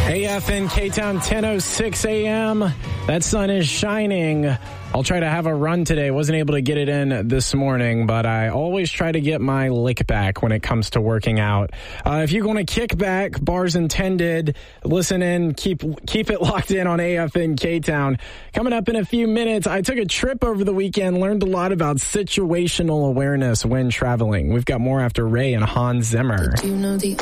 AFN K-Town, 10:06 a.m. That sun is shining. I'll try to have a run today. Wasn't able to get it in this morning, but I always try to get my lick back when it comes to working out. If you're going to kick back, bars intended, listen in, keep it locked in on AFN K-Town. Coming up in a few minutes, I took a trip over the weekend, learned a lot about situational awareness when traveling. We've got more after Ray and Hans Zimmer.